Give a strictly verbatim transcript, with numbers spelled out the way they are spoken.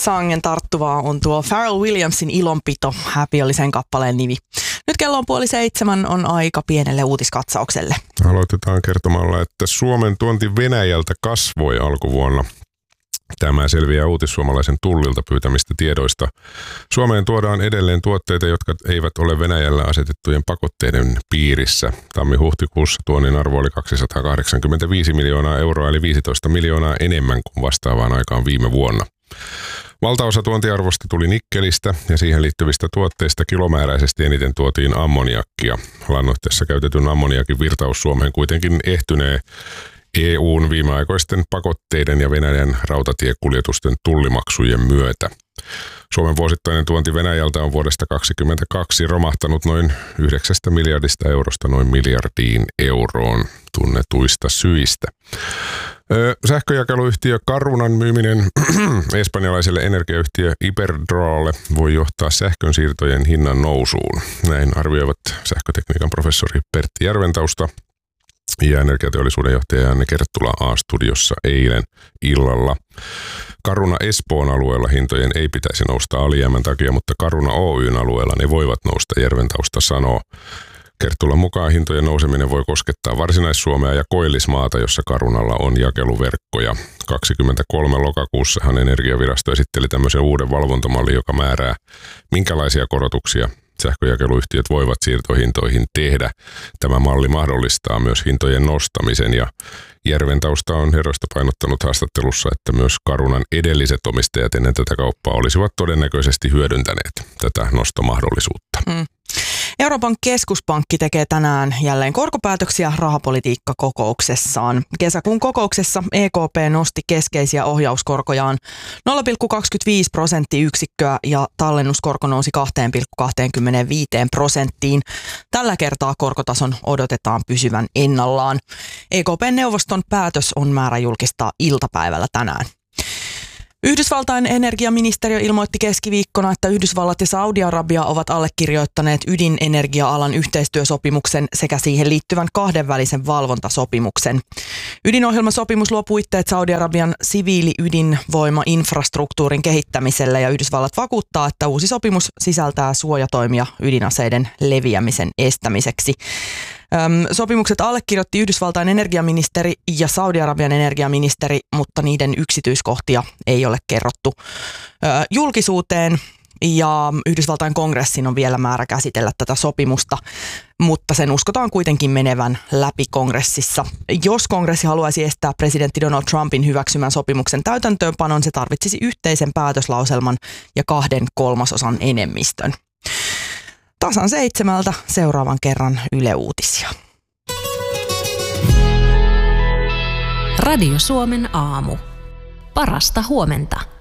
sangen tarttuvaa on tuo Pharrell Williamsin Ilonpito, Happy oli sen kappaleen nimi. Nyt kello on puoli seitsemän, on aika pienelle uutiskatsaukselle. Aloitetaan kertomalla, että Suomen tuonti Venäjältä kasvoi alkuvuonna. Tämä selviää Uutissuomalaisen Tullilta pyytämistä tiedoista. Suomeen tuodaan edelleen tuotteita, jotka eivät ole Venäjällä asetettujen pakotteiden piirissä. Tammi-huhtikuussa tuonnin arvo oli kaksisataakahdeksankymmentäviisi miljoonaa euroa, eli viisitoista miljoonaa enemmän kuin vastaavaan aikaan viime vuonna. Valtaosa tuontiarvosta tuli nikkelistä ja siihen liittyvistä tuotteista kilomääräisesti eniten tuotiin ammoniakkia. Lannoitteessa käytetyn ammoniakin virtaus Suomeen kuitenkin ehtynee E U:n viimeaikoisten pakotteiden ja Venäjän rautatiekuljetusten tullimaksujen myötä. Suomen vuosittainen tuonti Venäjältä on vuodesta kaksituhattakaksikymmentäkaksi romahtanut noin yhdeksästä miljardista eurosta noin miljardiin euroon tunnetuista syistä. Sähköjakeluyhtiö Carunan myyminen espanjalaiselle energiayhtiö Iberdrolalle voi johtaa sähkönsiirtojen hinnan nousuun. Näin arvioivat sähkötekniikan professori Pertti Järventausta ja energiateollisuuden johtaja Janne Kerttula A-studiossa eilen illalla. Caruna Espoon alueella hintojen ei pitäisi nousta alijäämän takia, mutta Caruna Oyn alueella ne voivat nousta, Järventausta sanoo. Kerttulan mukaan hintojen nouseminen voi koskettaa Varsinais-Suomea ja Koillismaata, jossa Carunalla on jakeluverkkoja. kaksikymmentäkolme lokakuussahan Energiavirasto esitteli tämmöisen uuden valvontamallin, joka määrää, minkälaisia korotuksia sähköjakeluyhtiöt voivat siirtohintoihin tehdä. Tämä malli mahdollistaa myös hintojen nostamisen ja Järventausta on herroista painottanut haastattelussa, että myös Carunan edelliset omistajat ennen tätä kauppaa olisivat todennäköisesti hyödyntäneet tätä nostomahdollisuutta. Mm. Euroopan keskuspankki tekee tänään jälleen korkopäätöksiä rahapolitiikkakokouksessaan. Kesäkuun kokouksessa E K P nosti keskeisiä ohjauskorkojaan nolla pilkku kaksikymmentäviisi prosenttiyksikköä ja tallennuskorko nousi kaksi pilkku kaksikymmentäviisi prosenttiin. Tällä kertaa korkotason odotetaan pysyvän ennallaan. E K P-neuvoston päätös on määrä julkistaa iltapäivällä tänään. Yhdysvaltain energiaministeriö ilmoitti keskiviikkona, että Yhdysvallat ja Saudi-Arabia ovat allekirjoittaneet ydinenergia-alan yhteistyösopimuksen sekä siihen liittyvän kahdenvälisen valvontasopimuksen. Ydinohjelmasopimus luo puitteet Saudi-Arabian siviili-ydinvoima-infrastruktuurin kehittämiselle ja Yhdysvallat vakuuttaa, että uusi sopimus sisältää suojatoimia ydinaseiden leviämisen estämiseksi. Sopimukset allekirjoitti Yhdysvaltain energiaministeri ja Saudi-Arabian energiaministeri, mutta niiden yksityiskohtia ei ole kerrottu julkisuuteen. Ja Yhdysvaltain kongressin on vielä määrä käsitellä tätä sopimusta, mutta sen uskotaan kuitenkin menevän läpi kongressissa. Jos kongressi haluaisi estää presidentti Donald Trumpin hyväksymän sopimuksen täytäntöönpanon, se tarvitsisi yhteisen päätöslauselman ja kahden kolmasosan enemmistön. Tasan seitsemältä seuraavan kerran Yle Uutisia. Radio Suomen aamu. Parasta huomenta.